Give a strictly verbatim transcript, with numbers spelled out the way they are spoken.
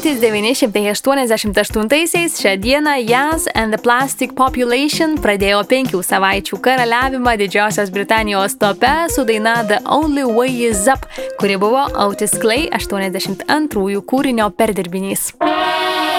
tūkstantis devyni šimtai aštuoniasdešimt aštuntaisiais šią dieną Yas and the Plastic Population pradėjo penkių savaičių karaliavimą Didžiosios Britanijos tope su daina The Only Way Is Up, kuri buvo Otis Clay aštuoniasdešimt antrųjų kūrinio perdirbinys.